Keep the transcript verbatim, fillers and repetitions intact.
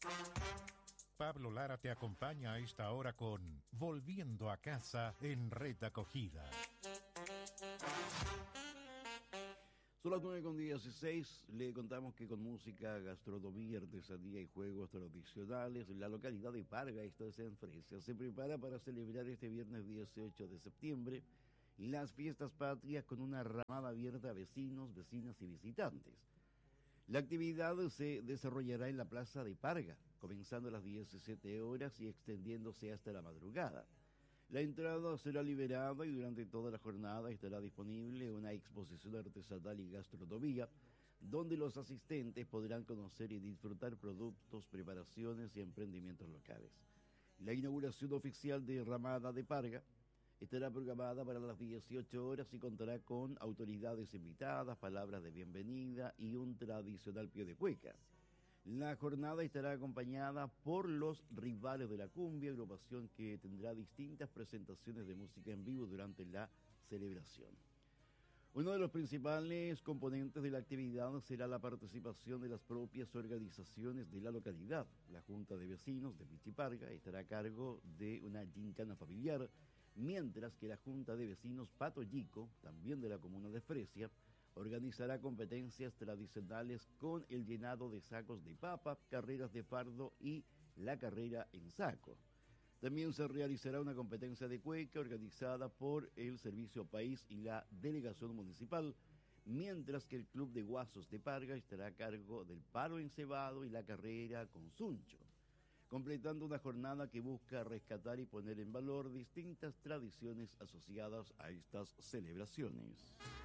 Pablo Lara te acompaña a esta hora con Volviendo a Casa en Red Acogida. Son las nueve con dieciséis, le contamos que con música, gastronomía, artesanía y juegos tradicionales, la localidad de Parga, esto es en Fresia, se prepara para celebrar este viernes dieciocho de septiembre las fiestas patrias con una ramada abierta a vecinos, vecinas y visitantes. La actividad se desarrollará en la plaza de Parga, comenzando a las diecisiete horas y extendiéndose hasta la madrugada. La entrada será liberada y durante toda la jornada estará disponible una exposición artesanal y gastronomía, donde los asistentes podrán conocer y disfrutar productos, preparaciones y emprendimientos locales. La inauguración oficial de Ramada de Parga estará programada para las dieciocho horas y contará con autoridades invitadas, palabras de bienvenida y un tradicional pie de cueca. La jornada estará acompañada por los Rivales de la Cumbia, agrupación que tendrá distintas presentaciones de música en vivo durante la celebración. Uno de los principales componentes de la actividad será la participación de las propias organizaciones de la localidad. La Junta de Vecinos de Pichiparga estará a cargo de una gincana familiar, mientras que la Junta de Vecinos Patoyico, también de la comuna de Fresia, organizará competencias tradicionales con el llenado de sacos de papa, carreras de fardo y la carrera en saco. También se realizará una competencia de cueca organizada por el Servicio País y la Delegación Municipal, mientras que el Club de Guasos de Parga estará a cargo del palo encebado y la carrera con suncho, completando una jornada que busca rescatar y poner en valor distintas tradiciones asociadas a estas celebraciones.